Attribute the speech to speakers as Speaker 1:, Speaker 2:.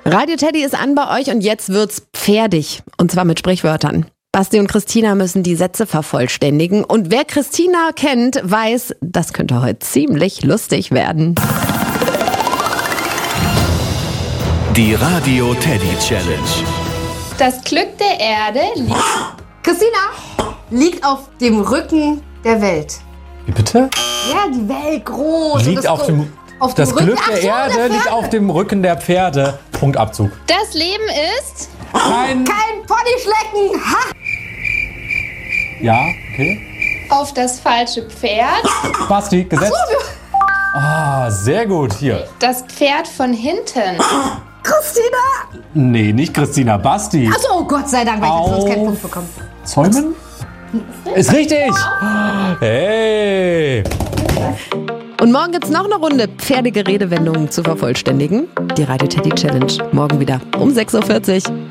Speaker 1: Radio Teddy ist an bei euch und jetzt wird's pferdig. Und zwar mit Sprichwörtern. Basti und Christina müssen die Sätze vervollständigen. Und wer Christina kennt, weiß, das könnte heute ziemlich lustig werden.
Speaker 2: Die Radio Teddy Challenge.
Speaker 3: Das Glück der Erde liegt...
Speaker 4: Christina liegt auf dem Rücken der Welt.
Speaker 5: Wie bitte?
Speaker 4: Ja, die Welt groß.
Speaker 5: Liegt auf dem das
Speaker 4: Rücken.
Speaker 5: Glück der Erde liegt auf dem Rücken der Pferde. Punktabzug.
Speaker 3: Das Leben ist...
Speaker 5: Kein
Speaker 4: Ponyschlecken. Ha!
Speaker 5: Ja, okay.
Speaker 3: Auf das falsche Pferd.
Speaker 5: Basti, gesetzt. Ah, sehr gut. Hier.
Speaker 3: Das Pferd von hinten.
Speaker 4: Christina!
Speaker 5: Nee, nicht Christina, Basti.
Speaker 4: Achso, Gott sei Dank, weil ich jetzt sonst keinen Punkt bekomme.
Speaker 5: Zäumen? Ist richtig! Hey!
Speaker 1: Und morgen gibt's noch eine Runde pferdige Redewendungen zu vervollständigen. Die Radio Teddy Challenge. Morgen wieder um 6.40 Uhr.